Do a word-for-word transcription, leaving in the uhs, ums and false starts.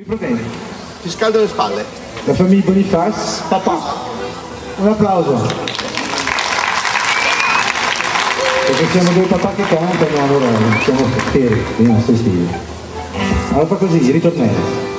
Che problemi? Ti scaldo le spalle. La famiglia Boniface? Papà. Un applauso. Perché siamo due papà che cantano, allora siamo fieri dei nostri figli. Allora fa così, ritornello.